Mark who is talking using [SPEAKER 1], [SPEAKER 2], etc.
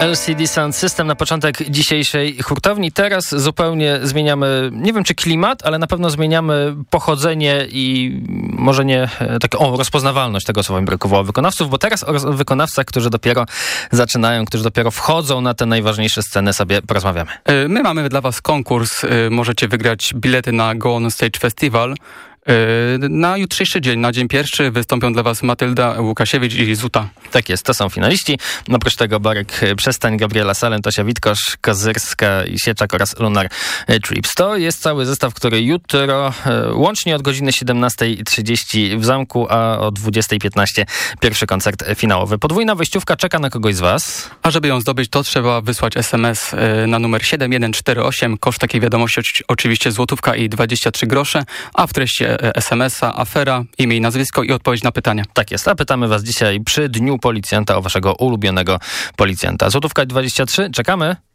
[SPEAKER 1] LCD Sound System na początek dzisiejszej hurtowni. Teraz zupełnie zmieniamy, nie wiem czy klimat, ale na pewno zmieniamy pochodzenie i może nie rozpoznawalność, tego słowa mi brakowało, wykonawców, bo teraz o wykonawcach, którzy dopiero zaczynają, którzy dopiero wchodzą na te najważniejsze sceny, sobie porozmawiamy.
[SPEAKER 2] My mamy dla was konkurs. Możecie wygrać bilety na Go On Stage Festival. Na jutrzejszy dzień, na dzień pierwszy wystąpią dla was Matylda Łukasiewicz i Zuta.
[SPEAKER 1] Tak jest, to są finaliści. Oprócz tego Barek Przestań, Gabriela Salem, Tosia Witkosz, Kozyrska i Sieczak oraz Lunar Trips. To jest cały zestaw, który jutro łącznie od godziny 17:30 w Zamku, a o 20:15 pierwszy koncert finałowy. Podwójna wejściówka czeka na kogoś z was.
[SPEAKER 2] A żeby ją zdobyć, to trzeba wysłać SMS na numer 7148. Koszt takiej wiadomości oczywiście złotówka i 23 grosze, a w treści SMS-a afera, imię i nazwisko i odpowiedź na pytania.
[SPEAKER 1] Tak jest, a pytamy was dzisiaj przy Dniu Policjanta o waszego ulubionego policjanta. Złotówka i 23, czekamy.